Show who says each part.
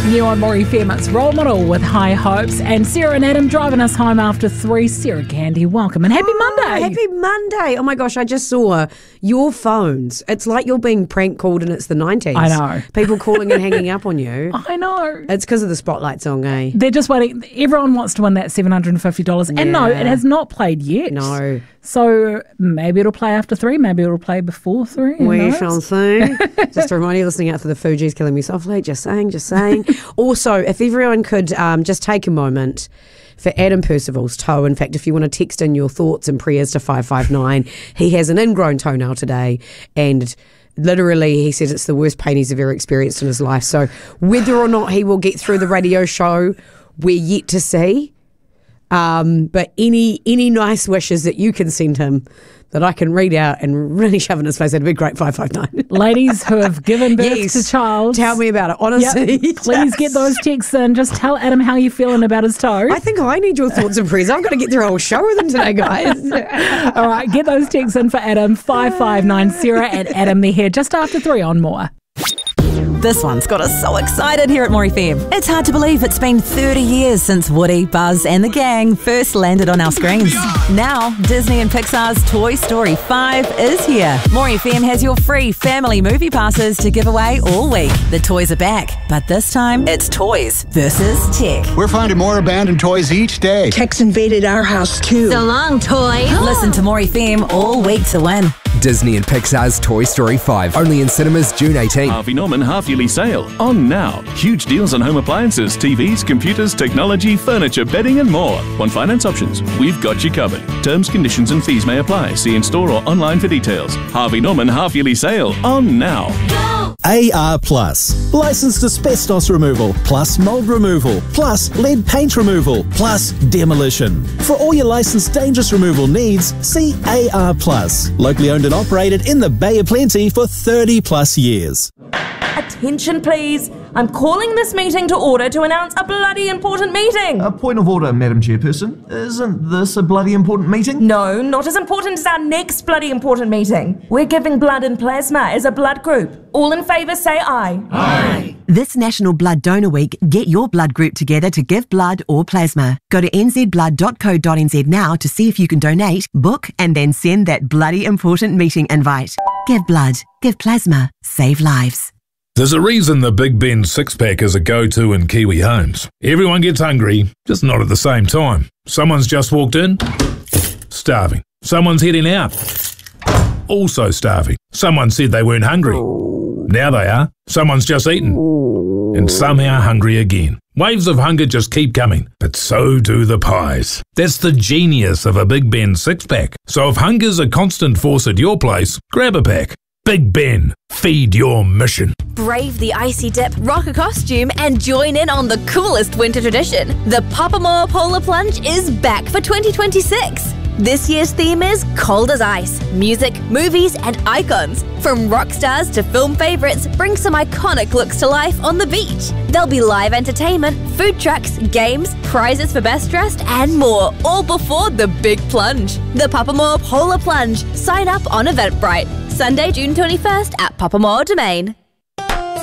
Speaker 1: New on More FM, it's Role Model with High Hopes, and Sarah and Adam driving us home after 3. Sarah Candy, welcome and happy Monday.
Speaker 2: Happy Monday. Oh my gosh, I just saw your phones. It's like you're being prank called and it's the 90s.
Speaker 1: I know.
Speaker 2: People calling and hanging up on you.
Speaker 1: I know.
Speaker 2: It's because of the Spotlight song, eh?
Speaker 1: They're just waiting. Everyone wants to win that $750. And no, it has not played yet.
Speaker 2: No.
Speaker 1: So maybe it'll play after 3, maybe it'll play before 3.
Speaker 2: We shall see. Just a reminder, you're listening out for the Fugees Killing Me Softly. Just saying. Also, if everyone could just take a moment for Adam Percival's toe. In fact, if you want to text in your thoughts and prayers to 559, he has an ingrown toenail today, and literally he says it's the worst pain he's ever experienced in his life. So whether or not he will get through the radio show, we're yet to see. But any nice wishes that you can send him that I can read out and really shove in his face, that'd be great. 559.
Speaker 1: Ladies who have given birth to child,
Speaker 2: tell me about it, honestly.
Speaker 1: Yep. Please get those texts in. Just tell Adam how you're feeling about his toe.
Speaker 2: I think I need your thoughts and prayers. I've got to get through a whole show with him today, guys.
Speaker 1: All right, get those texts in for Adam. 559 Sarah and Adam. They're here just after 3 on More.
Speaker 3: This one's got us so excited here at More FM. It's hard to believe it's been 30 years since Woody, Buzz and the gang first landed on our screens. Now, Disney and Pixar's Toy Story 5 is here. More FM has your free family movie passes to give away all week. The toys are back, but this time it's toys versus tech.
Speaker 4: We're finding more abandoned toys each day.
Speaker 5: Tech's invaded our house too.
Speaker 6: So long, toy.
Speaker 3: Listen to More FM all week to win.
Speaker 7: Disney and Pixar's Toy Story 5, only in cinemas June 18.
Speaker 8: Harvey Norman half-yearly sale on now. Huge deals on home appliances, TVs, computers, technology, furniture, bedding and more. On finance options, we've got you covered. Terms, conditions and fees may apply. See in store or online for details. Harvey Norman half-yearly sale on now.
Speaker 9: AR Plus. Licensed asbestos removal, plus mold removal, plus lead paint removal, plus demolition. For all your licensed dangerous removal needs, see AR Plus. Locally owned and operated in the Bay of Plenty for 30 plus years.
Speaker 10: Attention please, I'm calling this meeting to order to announce a bloody important meeting.
Speaker 11: A point of order, Madam Chairperson. Isn't this a bloody important meeting?
Speaker 10: No, not as important as our next bloody important meeting. We're giving blood and plasma as a blood group. All in favour say aye.
Speaker 11: Aye.
Speaker 12: This National Blood Donor Week, get your blood group together to give blood or plasma. Go to nzblood.co.nz now to see if you can donate, book and then send that bloody important meeting invite. Give blood, give plasma, save lives.
Speaker 13: There's a reason the Big Ben six-pack is a go-to in Kiwi homes. Everyone gets hungry, just not at the same time. Someone's just walked in, starving. Someone's heading out, also starving. Someone said they weren't hungry. Now they are. Someone's just eaten, and somehow hungry again. Waves of hunger just keep coming, but so do the pies. That's the genius of a Big Ben six-pack. So if hunger's a constant force at your place, grab a pack. Big Ben, feed your mission.
Speaker 6: Brave the icy dip, rock a costume, and join in on the coolest winter tradition. The Papamoa Polar Plunge is back for 2026. This year's theme is cold as ice. Music, movies, and icons. From rock stars to film favourites, bring some iconic looks to life on the beach. There'll be live entertainment, food trucks, games, prizes for best dressed, and more, all before the big plunge. The Papamoa Polar Plunge. Sign up on Eventbrite. Sunday, June 21st at Papamoa Domain.